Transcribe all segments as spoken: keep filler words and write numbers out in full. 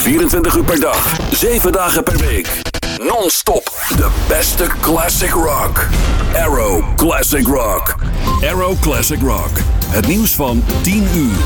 vierentwintig uur per dag, zeven dagen per week. Non-stop de beste classic rock. Arrow Classic Rock. Arrow Classic Rock. Het nieuws van tien uur.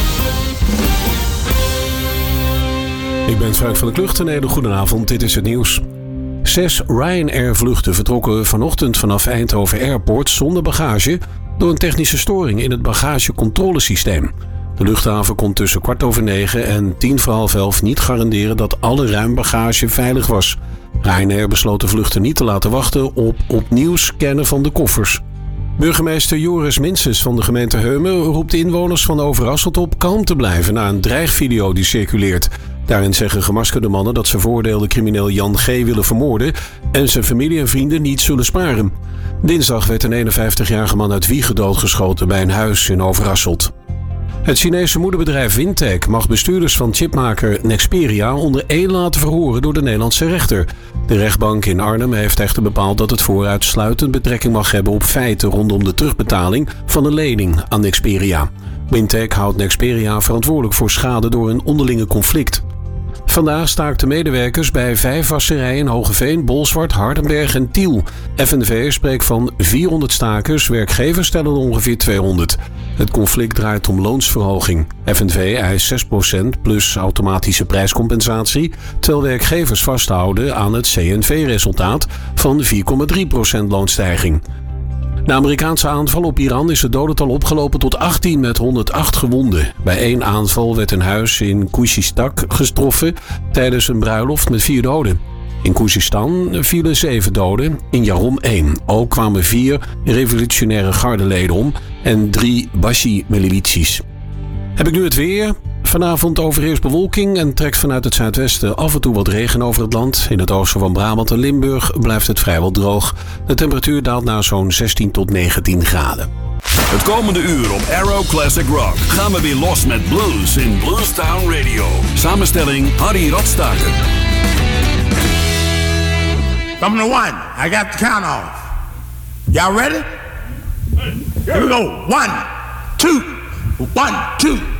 Ik ben Frank van der Klucht en een hele goedenavond. Dit is het nieuws. Zes Ryanair-vluchten vertrokken vanochtend vanaf Eindhoven Airport zonder bagage door een technische storing in het bagagecontrolesysteem. De luchthaven kon tussen kwart over negen en tien voor half elf niet garanderen dat alle ruim bagage veilig was. Ryanair besloot de vluchten niet te laten wachten op opnieuw scannen van de koffers. Burgemeester Joris Minstens van de gemeente Heumen roept de inwoners van Overasselt op kalm te blijven na een dreigvideo die circuleert. Daarin zeggen gemaskerde mannen dat ze veroordeelde crimineel Jan G. willen vermoorden en zijn familie en vrienden niet zullen sparen. Dinsdag werd een eenenvijftigjarige man uit Wijchen doodgeschoten bij een huis in Overasselt. Het Chinese moederbedrijf Wintec mag bestuurders van chipmaker Nexperia onder één laten verhoren door de Nederlandse rechter. De rechtbank in Arnhem heeft echter bepaald dat het vooruitsluitend betrekking mag hebben op feiten rondom de terugbetaling van een lening aan Nexperia. Wintec houdt Nexperia verantwoordelijk voor schade door een onderlinge conflict. Vandaag staakten medewerkers bij vijf wasserijen in Hogeveen, Bolsward, Hardenberg en Tiel. F N V spreekt van vierhonderd stakers, werkgevers stellen ongeveer tweehonderd. Het conflict draait om loonsverhoging. F N V eist zes procent plus automatische prijscompensatie, terwijl werkgevers vasthouden aan het C N V-resultaat van vier komma drie procent loonstijging. Na Amerikaanse aanval op Iran is het dodental opgelopen tot achttien met honderdacht gewonden. Bij één aanval werd een huis in Koezistan getroffen tijdens een bruiloft met vier doden. In Koezistan vielen zeven doden, in Yarom één. Ook kwamen vier revolutionaire gardeleden om en drie Bashi-milities. Heb ik nu het weer? Vanavond overheerst bewolking en trekt vanuit het zuidwesten af en toe wat regen over het land. In het oosten van Brabant en Limburg blijft het vrijwel droog. De temperatuur daalt naar zo'n zestien tot negentien graden. Het komende uur op Arrow Classic Rock gaan we weer los met blues in Bluestown Radio. Samenstelling Harry Radstaker. From the one, I got the count off. Y'all ready? Here we go. One, two, one, two.